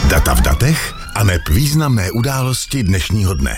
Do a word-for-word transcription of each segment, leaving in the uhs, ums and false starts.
Data v datech aneb významné události dnešního dne.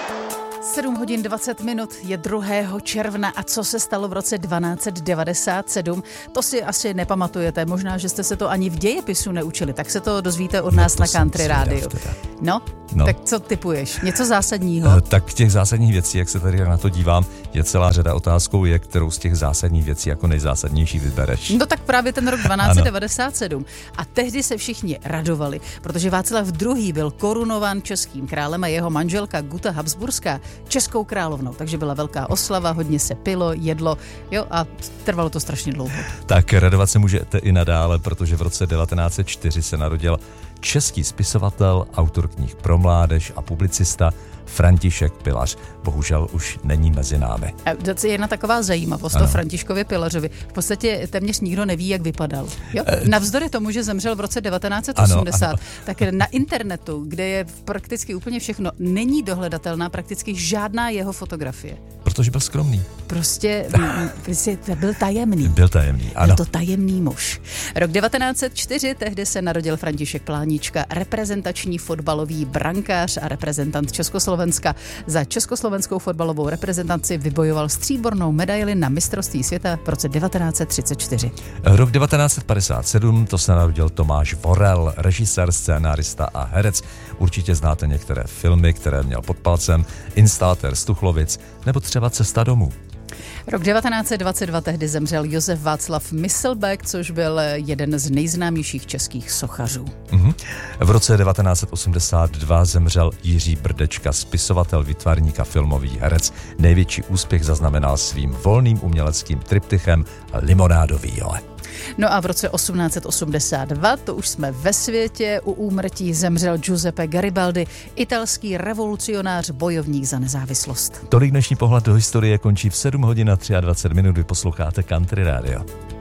sedm hodin dvacet minut je druhého června a co se stalo v roce dvanáct devadesát sedm, to si asi nepamatujete, možná, že jste se to ani v dějepisu neučili, tak se to dozvíte od nás no, na Country Rádiu. No, no, tak co tipuješ? Něco zásadního? Uh, tak těch zásadních věcí, jak se tady na to dívám, je celá řada. Otázkou je, kterou z těch zásadních věcí jako nejzásadnější vybereš. No tak právě ten rok dvanáct devadesát sedm. A tehdy se všichni radovali, protože Václav druhý. byl korunován českým králem a jeho manželka Guta Habsburská českou královnou. Takže byla velká oslava, hodně se pilo, jedlo, jo, a trvalo to strašně dlouho. Tak radovat se můžete i nadále, protože v roce devatenáct set čtyři se narodil český spisovatel, autor knih pro mládež a publicista František Pilař. Bohužel už není mezi námi. A jedna taková zajímavost ano. o Františkově Pilařovi. V podstatě téměř nikdo neví, jak vypadal. Jo? Navzdory tomu, že zemřel v roce devatenáct set osmdesát, ano, ano. tak na internetu, kde je prakticky úplně všechno, není dohledatelná prakticky žádná jeho fotografie. Protože byl skromný. Prostě byl tajemný. Byl tajemný, ano. Byl to tajemný muž. Rok devatenáct set čtyři, tehdy se narodil František Pláníčka, reprezentační fotbalový brankář a reprezentant Československa. Za československou fotbalovou reprezentaci vybojoval stříbrnou medaili na mistrovství světa v roce devatenáct set třicet čtyři. Rok devatenáct set padesát sedm, to se narodil Tomáš Vorel, režisér, scénárista a herec. Určitě znáte některé filmy, které měl pod palcem, Instalatér z Tuchlovic nebo třeba Cesta domů. Rok devatenáct set dvacet dva, tehdy zemřel Josef Václav Myslbek, což byl jeden z nejznámějších českých sochařů. Mm-hmm. V roce devatenáct set osmdesát dva zemřel Jiří Brdečka, spisovatel, výtvarník a filmový herec. Největší úspěch zaznamenal svým volným uměleckým triptychem Limonádový jole. No a v roce osmnáct set osmdesát dva, to už jsme ve světě, u úmrtí zemřel Giuseppe Garibaldi, italský revolucionář, bojovník za nezávislost. Tolik dnešní pohled do historie končí v sedm hodin a dvacet tři minut. Vy posloucháte Country Radio.